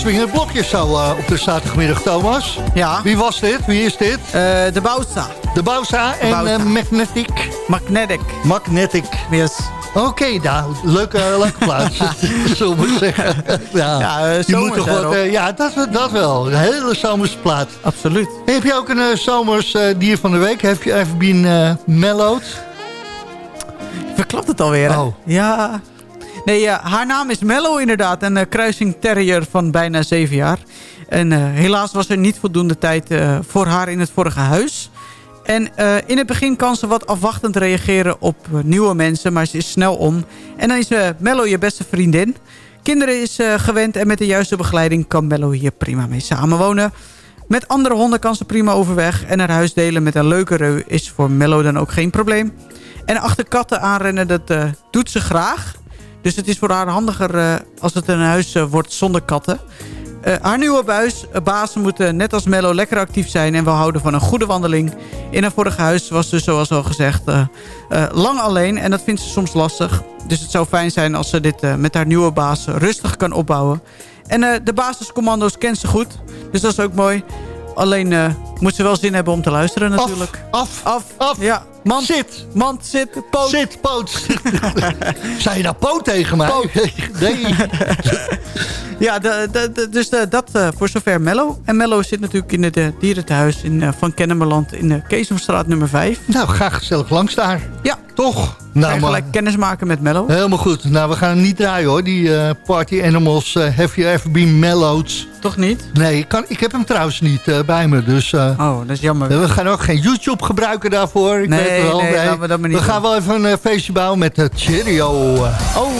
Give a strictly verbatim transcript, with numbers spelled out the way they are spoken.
Swingend blokje zo uh, op de zaterdagmiddag, Thomas. Ja. Wie was dit? Wie is dit? Uh, de Bausa. De Bausa en Bausa. Uh, Magnetic. Magnetic. Magnetic. Yes. Oké, okay, nou, leuke, leuke plaats. Zullen we zeggen. Ja, ja uh, je moet toch wat, uh, ja dat, dat wel. Een hele zomerse plaat. Absoluut. Hey, heb je ook een uh, zomers uh, dier van de week? Heb je even been uh, mellowed? Verklapt het alweer, hè? Oh. Ja. Nee, uh, haar naam is Mello inderdaad. Een uh, kruising terrier van bijna zeven jaar. En uh, helaas was er niet voldoende tijd uh, voor haar in het vorige huis. En uh, in het begin kan ze wat afwachtend reageren op uh, nieuwe mensen. Maar ze is snel om. En dan is uh, Mello je beste vriendin. Kinderen is uh, gewend en met de juiste begeleiding kan Mello hier prima mee samenwonen. Met andere honden kan ze prima overweg. En haar huis delen met een leuke reu is voor Mello dan ook geen probleem. En achter katten aanrennen, dat uh, doet ze graag. Dus het is voor haar handiger uh, als het een huis uh, wordt zonder katten. Uh, haar nieuwe buis, uh, baas moeten net als Mello lekker actief zijn. En we houden van een goede wandeling. In haar vorige huis was ze zoals al gezegd uh, uh, lang alleen. En dat vindt ze soms lastig. Dus het zou fijn zijn als ze dit uh, met haar nieuwe baas rustig kan opbouwen. En uh, de basiscommando's kent ze goed. Dus dat is ook mooi. Alleen uh, moet ze wel zin hebben om te luisteren natuurlijk. Af, af, af. af. Ja. Mand, zit. Mand, zit, poot. Zit, poot. Zei je nou poot tegen mij? Poot. Nee. Ja, de, de, de, dus de, dat uh, voor zover Mello. En Mello zit natuurlijk in het uh, dierentehuis in, uh, van Kennemerland in de Keesomstraat nummer vijf. Nou, ga gezellig langs daar. Ja. Toch? Nou, gelijk kennis maken met Mello. Helemaal goed. Nou, we gaan hem niet draaien hoor. Die uh, Party Animals, uh, Have You Ever Been Mellowed? Toch niet? Nee, ik, kan, ik heb hem trouwens niet uh, bij me. Dus, uh, oh, dat is jammer. We gaan ook geen YouTube gebruiken daarvoor. Ik nee, weet wel, nee, nee. laten we dat maar niet We gaan doen. wel even een uh, feestje bouwen met uh, Cheerio. Oh.